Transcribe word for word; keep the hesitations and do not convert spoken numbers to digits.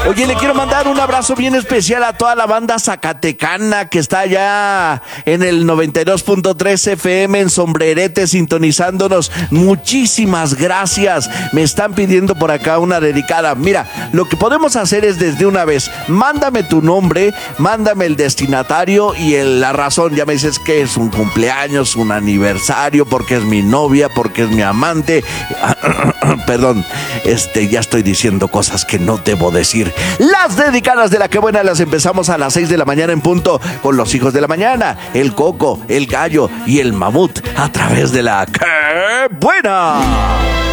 Oye, le quiero mandar un abrazo bien especial a toda la banda zacatecana que está allá en el noventa y dos punto tres F M en Sombrerete sintonizándonos. Muchísimas gracias. Me están pidiendo por acá una dedicada. Mira, lo que podemos hacer es desde una vez, mándame tu nombre, mándame el destinatario y el, la razón. Ya me dices que es un cumpleaños, un aniversario, porque es mi novia, porque es mi amante. Perdón, este, ya estoy diciendo cosas que no debo decir. Las dedicadas de La Que Buena las empezamos a las seis de la mañana en punto con los hijos de la mañana, el Coco, el Gallo y el Mamut a través de La Que Buena.